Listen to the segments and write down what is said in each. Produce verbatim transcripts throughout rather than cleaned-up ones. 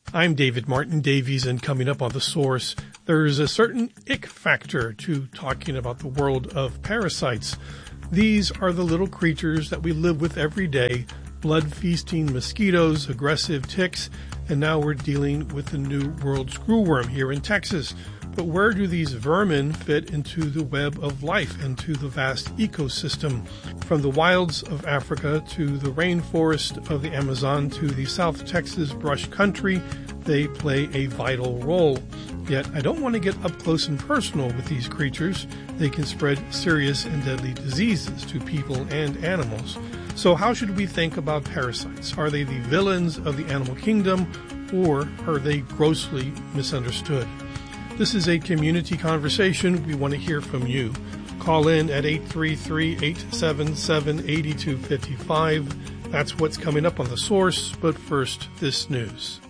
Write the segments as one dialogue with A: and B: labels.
A: I'm David Martin Davies, and coming up on The Source, there's a certain ick factor to talking about the world of parasites. These are the little creatures that we live with every day, blood-feasting mosquitoes, aggressive ticks, and now we're dealing with the new world screwworm here in Texas. But where do these vermin fit into the web of life and to the vast ecosystem? From the wilds of Africa to the rainforest of the Amazon to the South Texas brush country, they play a vital role. Yet I don't want to get up close and personal with these creatures. They can spread serious and deadly diseases to people and animals. So how should we think about parasites? Are they the villains of the animal kingdom, or are they grossly misunderstood? This is a community conversation. We want to hear from you. Call in at eight three three, eight seven seven, eight two five five. That's what's coming up on The Source, but first, this news.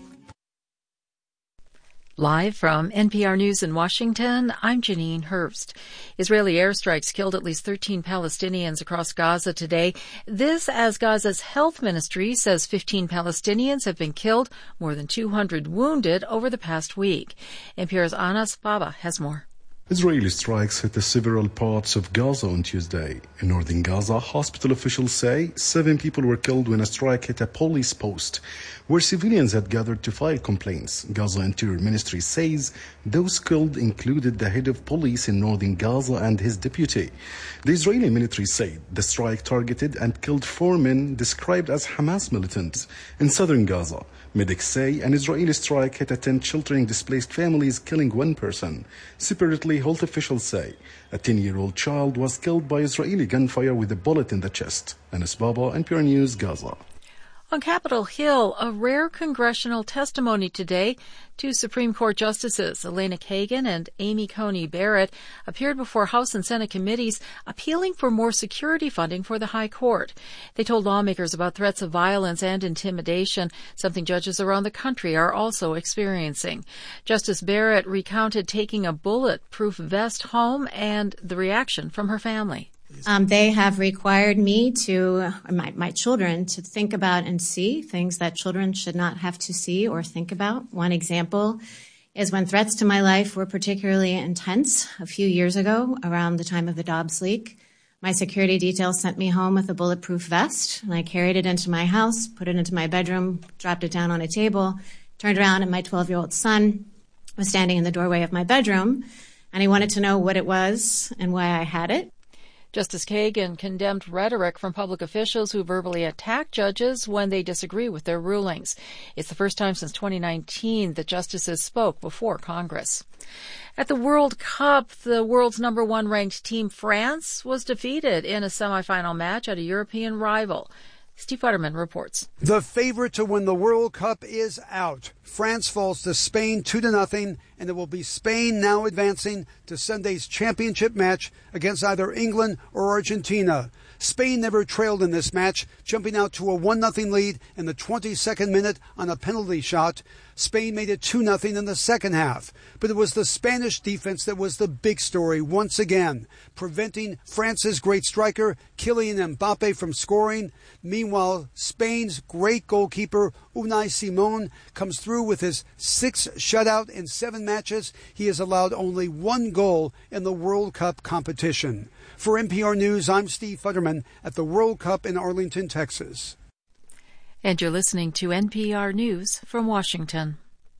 B: Live from N P R News in Washington, I'm Janine Herbst. Israeli airstrikes killed at least thirteen Palestinians across Gaza today. This as Gaza's health ministry says fifteen Palestinians have been killed, more than two hundred wounded over the past week. N P R's Anas Baba has more.
C: Israeli strikes hit several parts of Gaza on Tuesday. In northern Gaza, hospital officials say seven people were killed when a strike hit a police post where civilians had gathered to file complaints. Gaza Interior Ministry says those killed included the head of police in northern Gaza and his deputy. The Israeli military said the strike targeted and killed four men described as Hamas militants in southern Gaza. Medics say an Israeli strike hit a tent sheltering displaced families, killing one person. Separately, health officials say a ten-year-old child was killed by Israeli gunfire with a bullet in the chest. Anas Baba, N P R News, Gaza.
B: On Capitol Hill, a rare congressional testimony today. Two Supreme Court Justices, Elena Kagan and Amy Coney Barrett, appeared before House and Senate committees appealing for more security funding for the High Court. They told lawmakers about threats of violence and intimidation, something judges around the country are also experiencing. Justice Barrett recounted taking a bulletproof vest home and the reaction from her family.
D: Um, they have required me to, my, my children, to think about and see things that children should not have to see or think about. One example is when threats to my life were particularly intense a few years ago around the time of the Dobbs leak. My security detail sent me home with a bulletproof vest, and I carried it into my house, put it into my bedroom, dropped it down on a table, turned around, and my twelve-year-old son was standing in the doorway of my bedroom, and he wanted to know what it was and why I had it.
B: Justice Kagan condemned rhetoric from public officials who verbally attack judges when they disagree with their rulings. It's the first time since twenty nineteen that justices spoke before Congress. At the World Cup, the world's number one ranked team, France, was defeated in a semifinal match at a European rival. Steve Futterman reports.
E: The favorite to win the World Cup is out. France falls to Spain two to nothing, and it will be Spain now advancing to Sunday's championship match against either England or Argentina. Spain never trailed in this match, jumping out to a one nothing lead in the twenty-second minute on a penalty shot. Spain made it two nothing in the second half. But it was the Spanish defense that was the big story once again, preventing France's great striker, Kylian Mbappe, from scoring. Meanwhile, Spain's great goalkeeper, Unai Simon, comes through with his sixth shutout in seven matches. He has allowed only one goal in the World Cup competition. For N P R News, I'm Steve Futterman at the World Cup in Arlington, Texas.
B: And you're listening to N P R News from Washington.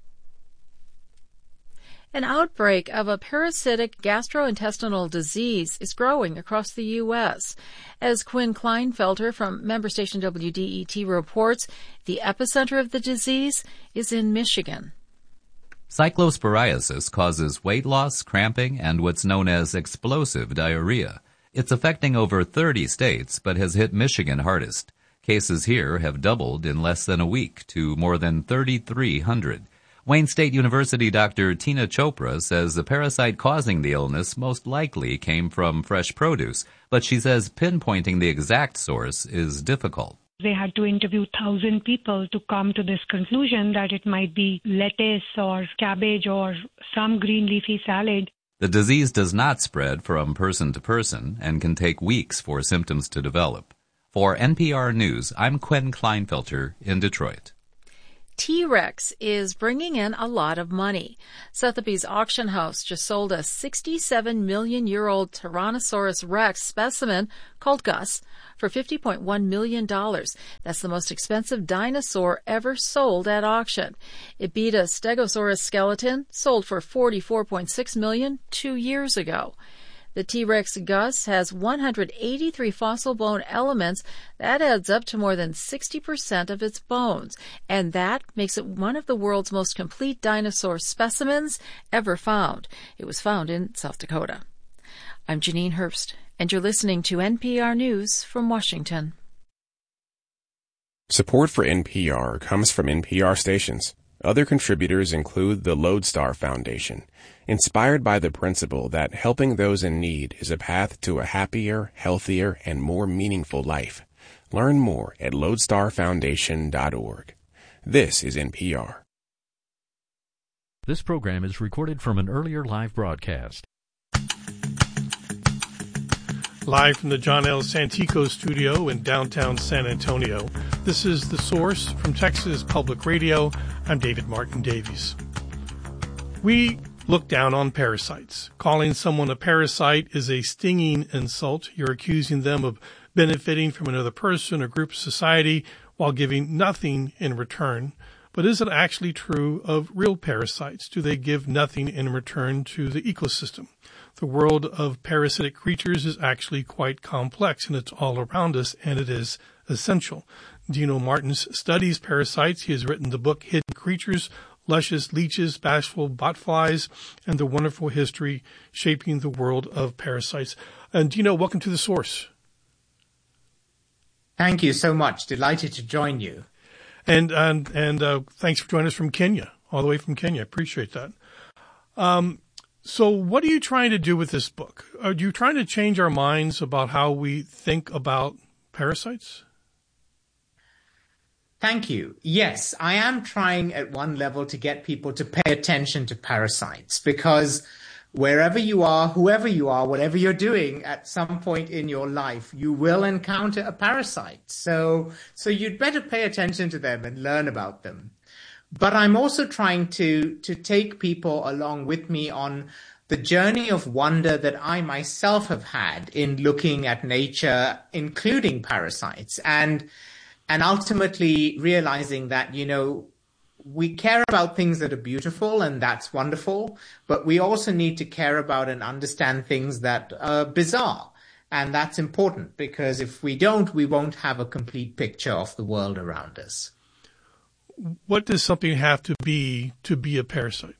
B: An outbreak of a parasitic gastrointestinal disease is growing across the U S. As Quinn Kleinfelter from member station W D E T reports, the epicenter of the disease is in Michigan.
F: Cyclosporiasis causes weight loss, cramping, and what's known as explosive diarrhea. It's affecting over thirty states, but has hit Michigan hardest. Cases here have doubled in less than a week to more than thirty-three hundred. Wayne State University Doctor Tina Chopra says the parasite causing the illness most likely came from fresh produce, but she says pinpointing the exact source is difficult.
G: They had to interview one thousand people to come to this conclusion that it might be lettuce or cabbage or some green leafy salad.
F: The disease does not spread from person to person and can take weeks for symptoms to develop. For N P R News, I'm Quinn Kleinfelter in Detroit.
B: T-Rex is bringing in a lot of money. Sotheby's auction house just sold a sixty-seven million year old Tyrannosaurus Rex specimen called Gus for fifty point one million dollars. That's the most expensive dinosaur ever sold at auction. It beat a Stegosaurus skeleton sold for forty-four point six million dollars two years ago. The T-Rex Gus has one hundred eighty-three fossil bone elements. That adds up to more than sixty percent of its bones, and that makes it one of the world's most complete dinosaur specimens ever found. It was found in South Dakota. I'm Janine Herbst, and you're listening to N P R News from Washington.
H: Support for N P R comes from N P R stations. Other contributors include the Lodestar Foundation, inspired by the principle that helping those in need is a path to a happier, healthier, and more meaningful life. Learn more at lodestar foundation dot org. This is N P R.
I: This program is recorded from an earlier live broadcast.
A: Live from the John L. Santico studio in downtown San Antonio, this is The Source from Texas Public Radio. I'm David Martin Davies. We look down on parasites. Calling someone a parasite is a stinging insult. You're accusing them of benefiting from another person or group of society while giving nothing in return. But is it actually true of real parasites? Do they give nothing in return to the ecosystem? The world of parasitic creatures is actually quite complex, and it's all around us, and it is essential. Dino Martins studies parasites. He has written the book Hidden Creatures, Luscious Leeches, Bashful Botflies, and the Wonderful History Shaping the World of Parasites. And Dino, welcome to The Source.
J: Thank you so much. Delighted to join you.
A: And and, and uh, thanks for joining us from Kenya, all the way from Kenya. I appreciate that. Um, so what are you trying to do with this book? Are you trying to change our minds about how we think about parasites?
J: Thank you. Yes, I am trying at one level to get people to pay attention to parasites, because wherever you are, whoever you are, whatever you're doing, at some point in your life, you will encounter a parasite. So, so you'd better pay attention to them and learn about them. But I'm also trying to, to take people along with me on the journey of wonder that I myself have had in looking at nature, including parasites, and And ultimately realizing that, you know, we care about things that are beautiful, and that's wonderful, but we also need to care about and understand things that are bizarre. And that's important, because if we don't, we won't have a complete picture of the world around us.
A: What does something have to be to be a parasite?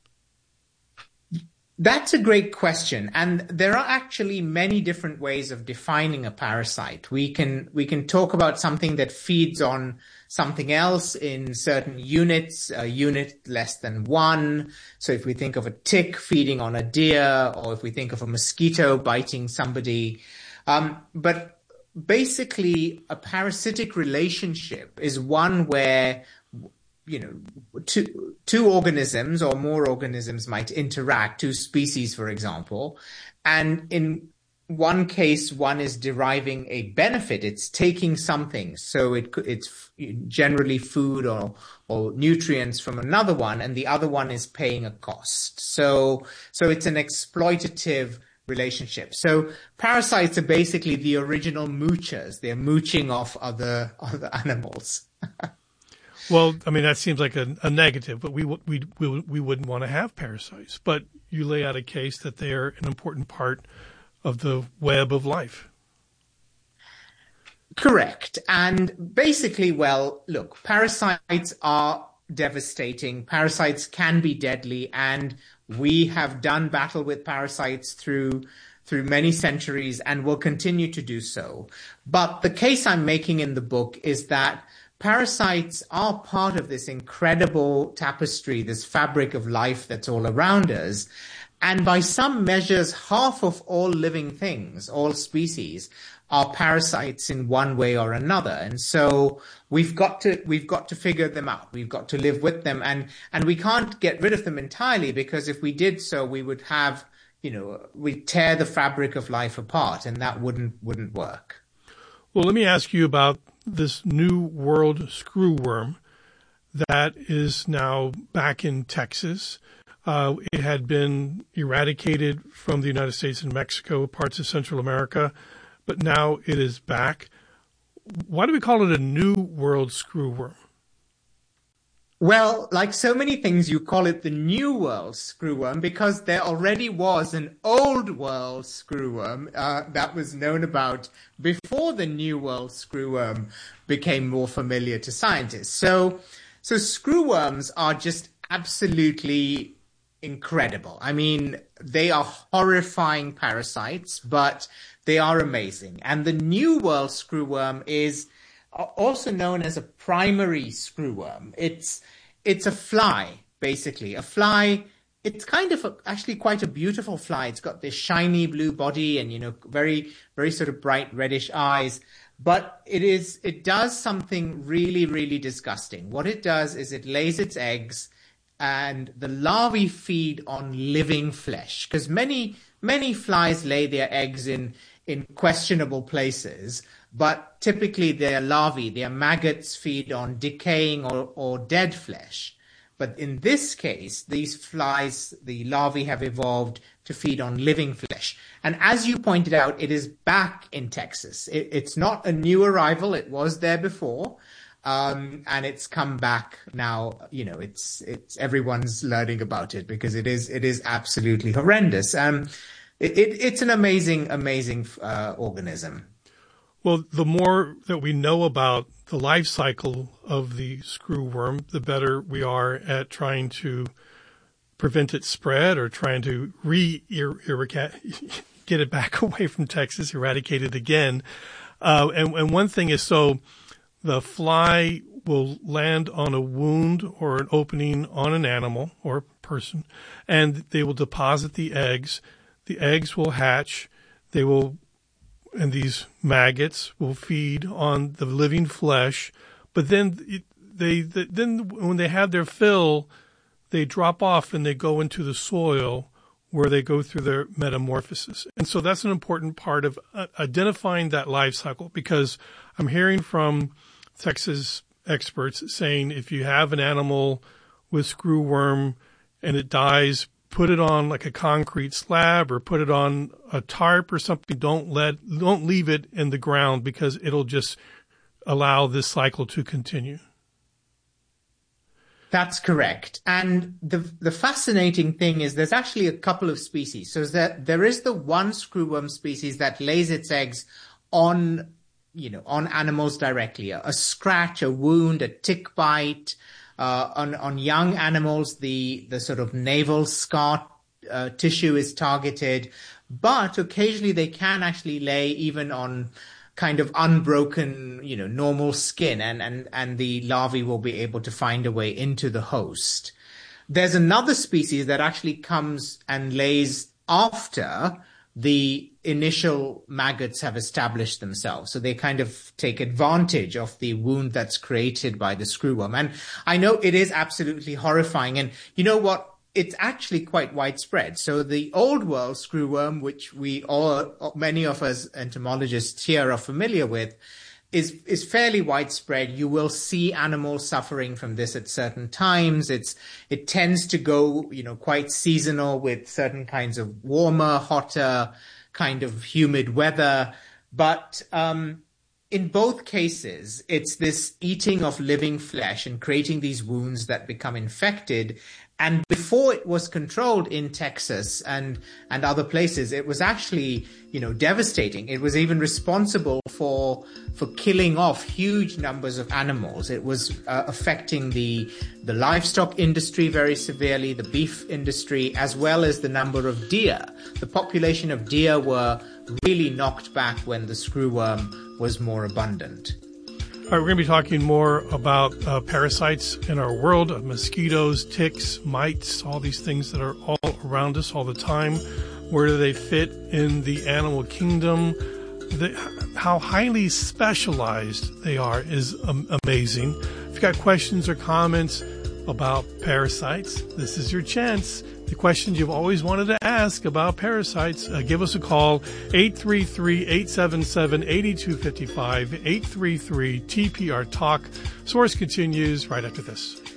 J: That's a great question. And there are actually many different ways of defining a parasite. We can, we can talk about something that feeds on something else in certain units, a unit less than one. So if we think of a tick feeding on a deer, or if we think of a mosquito biting somebody. Um, but basically a parasitic relationship is one where, you know, two, two organisms or more organisms might interact, two species, for example. And in one case, one is deriving a benefit. It's taking something. So it, it's generally food or, or nutrients from another one, and the other one is paying a cost. So, so it's an exploitative relationship. So parasites are basically the original moochers. They're mooching off other, other animals.
A: Well, I mean, that seems like a, a negative, but we, we, we, we wouldn't want to have parasites. But you lay out a case that they are an important part of the web of life.
J: Correct. And basically, well, look, parasites are devastating. Parasites can be deadly, and we have done battle with parasites through through many centuries and will continue to do so. But the case I'm making in the book is that parasites are part of this incredible tapestry, this fabric of life that's all around us. And by some measures, half of all living things, all species, are parasites in one way or another. And so we've got to, we've got to figure them out. We've got to live with them. And, and we can't get rid of them entirely, because if we did so, we would have, you know, we'd tear the fabric of life apart, and that wouldn't, wouldn't work.
A: Well, let me ask you about this new world screwworm that is now back in Texas. Uh, it had been eradicated from the United States and Mexico, parts of Central America, but now it is back. Why do we call it a new world screwworm?
J: Well, like so many things, you call it the new world screwworm because there already was an old world screwworm uh, that was known about before the new world screwworm became more familiar to scientists. So, so screwworms are just absolutely incredible. I mean, they are horrifying parasites, but they are amazing. And the new world screwworm is also known as a primary screwworm. It's it's a fly, basically. A fly, it's kind of a, actually quite a beautiful fly. It's got this shiny blue body and, you know, very, very sort of bright reddish eyes. But it is it does something really, really disgusting. What it does is it lays its eggs and the larvae feed on living flesh. Because many, many flies lay their eggs in, in questionable places. But typically their larvae, their maggots feed on decaying or, or dead flesh. But in this case, these flies, the larvae have evolved to feed on living flesh. And as you pointed out, it is back in Texas. It, it's not a new arrival. It was there before. Um, and it's come back now. You know, it's, it's, everyone's learning about it because it is, it is absolutely horrendous. Um, it, it, it's an amazing, amazing, uh, organism.
A: Well, the more that we know about the life cycle of the screwworm, the better we are at trying to prevent its spread or trying to re-eradicate, get it back away from Texas, eradicate it again. Uh, and, and one thing is, so the fly will land on a wound or an opening on an animal or person, and they will deposit the eggs. The eggs will hatch. They will And these maggots will feed on the living flesh, but then they, they then when they have their fill, they drop off and they go into the soil where they go through their metamorphosis. And so that's an important part of uh, identifying that life cycle, because I'm hearing from Texas experts saying if you have an animal with screwworm and it dies, put it on like a concrete slab or put it on a tarp or something. Don't let, don't leave it in the ground because it'll just allow this cycle to continue.
J: That's correct. And the the fascinating thing is there's actually a couple of species. So that there is the one screwworm species that lays its eggs on, you know, on animals directly, a, a scratch, a wound, a tick bite. Uh, on, on young animals, the, the sort of navel scar uh, tissue is targeted, but occasionally they can actually lay even on kind of unbroken, you know, normal skin, and, and, and the larvae will be able to find a way into the host. There's another species that actually comes and lays after the initial maggots have established themselves. So they kind of take advantage of the wound that's created by the screwworm. And I know it is absolutely horrifying. And you know what? It's actually quite widespread. So the old world screwworm, which we all, many of us entomologists here are familiar with, is is fairly widespread. You will see animals suffering from this at certain times. It's it tends to go, you know, quite seasonal with certain kinds of warmer, hotter, kind of humid weather. But um, in both cases, it's this eating of living flesh and creating these wounds that become infected. And before it was controlled in Texas and, and other places, it was actually, you know, devastating. It was even responsible for, for killing off huge numbers of animals. It was uh, affecting the, the livestock industry very severely, the beef industry, as well as the number of deer. The population of deer were really knocked back when the screwworm was more abundant.
A: All right, we're going to be talking more about uh, parasites in our world, uh, mosquitoes, ticks, mites, all these things that are all around us all the time. Where do they fit in the animal kingdom? The, how highly specialized they are is um, amazing. If you've got questions or comments about parasites, this is your chance. The questions you've always wanted to ask about parasites, uh, give us a call, eight three three, eight seven seven, eight two five five, eight three three T P R Talk. Source continues right after this.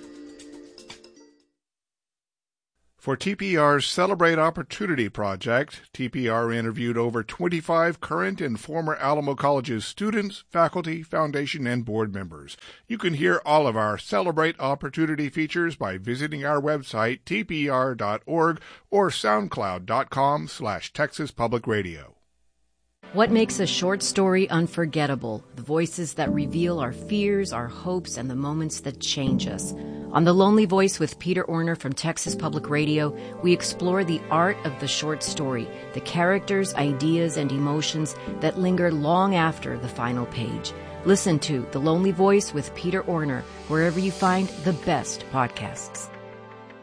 K: For T P R's Celebrate Opportunity project, T P R interviewed over twenty-five current and former Alamo College's students, faculty, foundation, and board members. You can hear all of our Celebrate Opportunity features by visiting our website, t p r dot org, or soundcloud dot com slash Texas Public Radio.
L: What makes a short story unforgettable? The voices that reveal our fears, our hopes, and the moments that change us. On The Lonely Voice with Peter Orner from Texas Public Radio, we explore the art of the short story, the characters, ideas, and emotions that linger long after the final page. Listen to The Lonely Voice with Peter Orner wherever you find the best podcasts.